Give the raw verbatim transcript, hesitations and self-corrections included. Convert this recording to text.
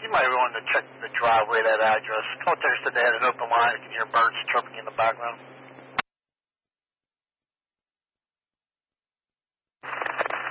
you might want to check the driveway at that address. Call Thursday, they had an open line. You can hear birds chirping in the background.